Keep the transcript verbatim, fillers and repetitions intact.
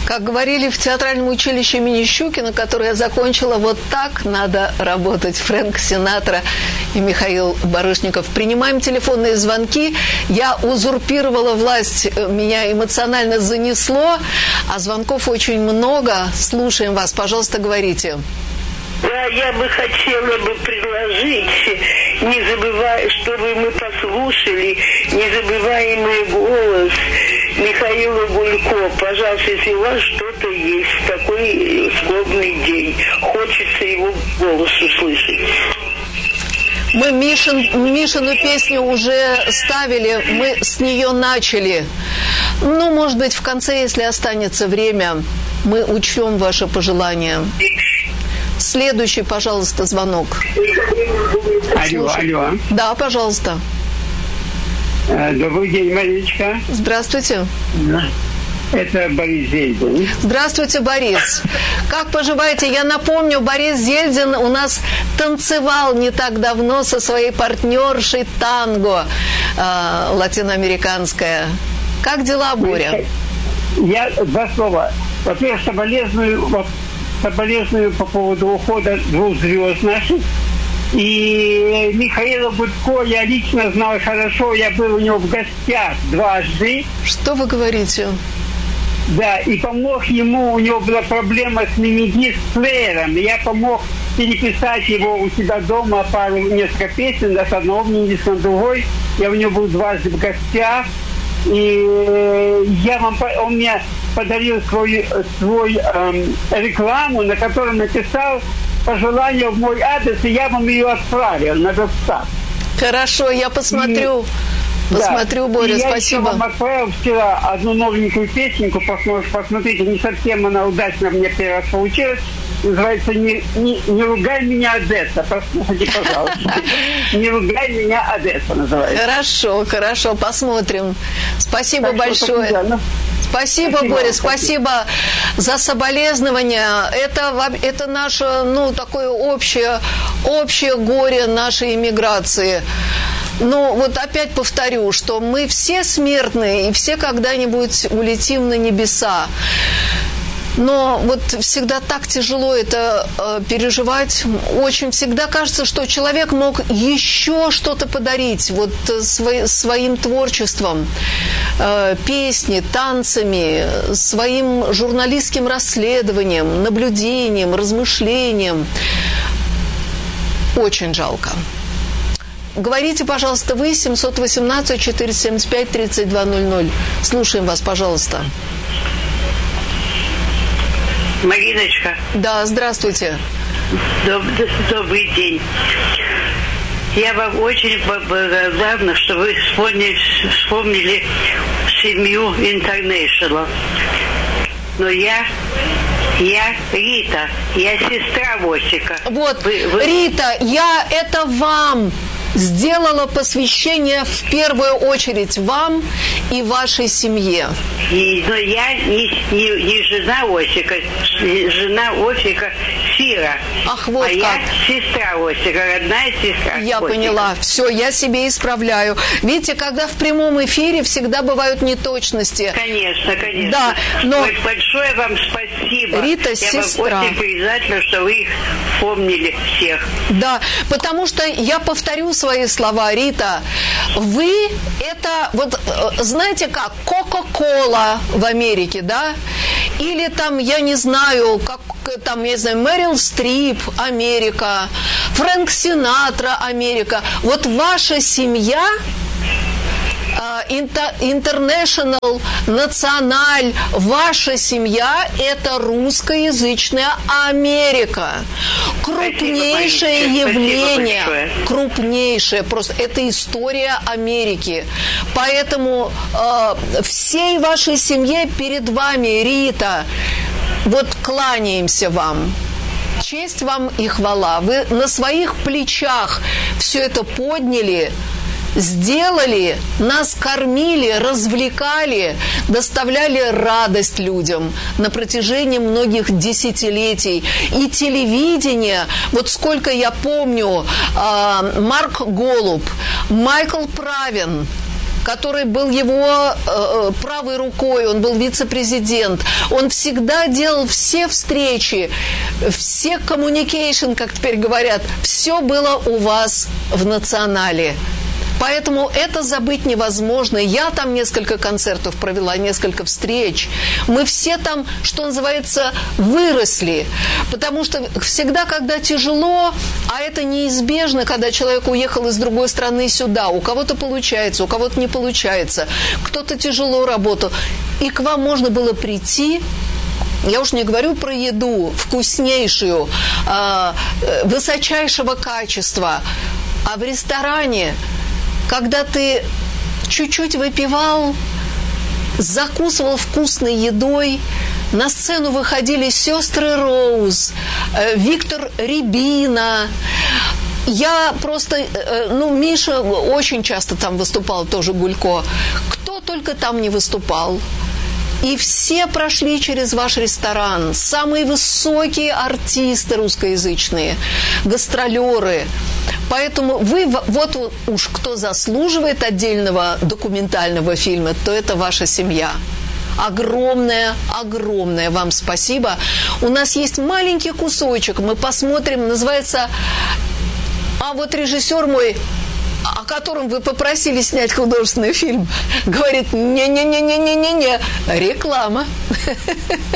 Как говорили в театральном училище имени Щукина, которое я закончила, вот так надо работать. Фрэнк Синатра и Михаил Барышников. Принимаем телефонные звонки. Я узурпировала власть, меня эмоционально занесло, а звонков очень много. Слушаем вас. Пожалуйста, говорите. Да, я бы хотела бы предложить, не забывая, чтобы мы послушали незабываемый голос Михаила Гулько. Пожалуйста, если у вас что-то есть в такой скорбный день, хочется его голос услышать. Мы Мишин, Мишину песню уже ставили, мы с нее начали. Ну, может быть, в конце, если останется время, мы учтем ваши пожелания. Следующий, пожалуйста, звонок. Алло, алло. Да, пожалуйста. Добрый день, Маричка. Здравствуйте. Это Борис Зельдин. Здравствуйте, Борис. Как поживаете? Я напомню, Борис Зельдин у нас танцевал не так давно со своей партнершей танго э, латиноамериканская. Как дела, Боря? Я два слова. Во-первых, соболезную, соболезную по поводу ухода двух звезд наших. И Михаила Гудко я лично знал хорошо. Я был у него в гостях дважды. Что вы говорите? Да, и помог ему, у него была проблема с мини-диск-плеером. Я помог переписать его у себя дома, пару, несколько песен, да, с одного мини-диска на другой. Я у него был дважды в гостях. И я вам, он мне подарил свой, свой эм, рекламу, на которой написал пожелание в мой адрес, и я вам ее отправил на достав. Хорошо, я посмотрю. И... Посмотрю, да. Боря, и спасибо. Я вам отправил вчера одну новенькую песенку, посмотрите, не совсем она удачно мне первый раз получилась. Называется «Не, не, не ругай меня, Одесса». Послушайте, пожалуйста. «Не ругай меня, Одесса» называется. Хорошо, хорошо, посмотрим. Спасибо так большое. Что, ну, спасибо, спасибо, Боря, спасибо за соболезнования. Это, это наше, ну, такое общее, общее горе нашей эмиграции. Но вот опять повторю, что мы все смертные, и все когда-нибудь улетим на небеса. Но вот всегда так тяжело это э, переживать. Очень всегда кажется, что человек мог еще что-то подарить вот свой, своим творчеством, э, песни, танцами, своим журналистским расследованием, наблюдением, размышлением. Очень жалко. Говорите, пожалуйста, вы, семь один восемь четыре семь пять три два ноль ноль. Слушаем вас, пожалуйста. Мариночка. Да, здравствуйте. Доб- добрый день. Я вам очень благодарна, что вы вспомнили, вспомнили семью Интернешнл. Но я... Я Рита, я сестра Восика. Вот, вы, вы... Рита, я это вам сделала посвящение в первую очередь вам и вашей семье. И, но я не, не, не жена Осика, жена Осика Сира. Ах, вот а как. Я сестра Осика, родная сестра. Я Осика. поняла. Все, я себе исправляю. Видите, когда в прямом эфире всегда бывают неточности. Конечно, конечно. Да, но... Большое вам спасибо. Рита, я сестра. вам очень признательна, что вы их помнили всех. Да, потому что я повторю свои слова, Рита. Вы это, вот знаете как, Кока-Кола в Америке, да? Или там, я не знаю, как там, я не знаю, Мэрил Стрип, Америка, Фрэнк Синатра, Америка. Вот ваша семья... International, Националь, ваша семья – это русскоязычная Америка. Крупнейшее Спасибо, явление, Спасибо крупнейшее, просто это история Америки. Поэтому э, всей вашей семье перед вами, Рита, вот кланяемся вам. Честь вам и хвала. Вы на своих плечах все это подняли, сделали, нас кормили, развлекали, доставляли радость людям на протяжении многих десятилетий. И телевидение, вот сколько я помню, Марк Голуб, Майкл Правин, который был его э, правой рукой, он был вице-президент. Он всегда делал все встречи, все communication, как теперь говорят, все было у вас в «Национале». Поэтому это забыть невозможно. Я там несколько концертов провела, несколько встреч. Мы все там, что называется, выросли. Потому что всегда, когда тяжело, а это неизбежно, когда человек уехал из другой страны сюда, у кого-то получается, у кого-то не получается, кто-то тяжело работал, и к вам можно было прийти. Я уж не говорю про еду, вкуснейшую, высочайшего качества, а в ресторане, когда ты чуть-чуть выпивал, закусывал вкусной едой, на сцену выходили сестры Роуз, Виктор Рябина. Я просто, ну, Миша очень часто там выступал, тоже Гулько. Кто только там не выступал. И все прошли через ваш ресторан. Самые высокие артисты русскоязычные, гастролеры. Поэтому вы, вот уж кто заслуживает отдельного документального фильма, то это ваша семья. Огромное, огромное вам спасибо. У нас есть маленький кусочек, мы посмотрим, называется... А вот режиссер мой, о котором вы попросили снять художественный фильм, говорит: не-не-не-не-не-не-не, реклама.